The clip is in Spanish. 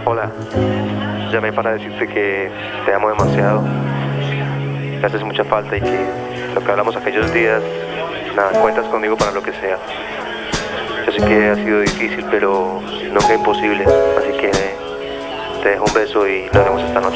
Hola, llamé para decirte que te amo demasiado, me haces mucha falta y que lo que hablamos aquellos días, nada, cuentas conmigo para lo que sea. Yo sé que ha sido difícil, pero nunca imposible, así que te dejo un beso y lo haremos esta noche.